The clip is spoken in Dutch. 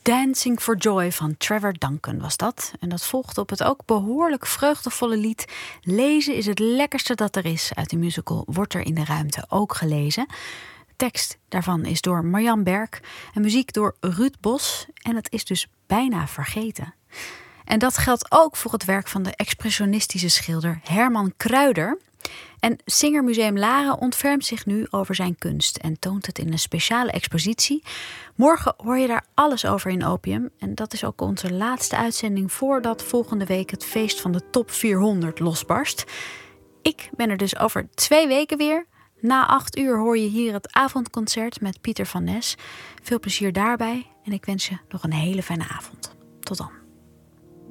Dancing for Joy van Trevor Duncan was dat. En dat volgde op het ook behoorlijk vreugdevolle lied Lezen is het lekkerste dat er is. Uit de musical Wordt er in de ruimte ook gelezen. De tekst daarvan is door Marjan Berk en muziek door Ruud Bos. En het is dus bijna vergeten. En dat geldt ook voor het werk van de expressionistische schilder Herman Kruider. En Singermuseum Laren ontfermt zich nu over zijn kunst en toont het in een speciale expositie. Morgen hoor je daar alles over in Opium. En dat is ook onze laatste uitzending voordat volgende week het feest van de top 400 losbarst. Ik ben er dus over 2 weken weer. Na 8 uur hoor je hier het avondconcert met Pieter van Nes. Veel plezier daarbij en ik wens je nog een hele fijne avond. Tot dan.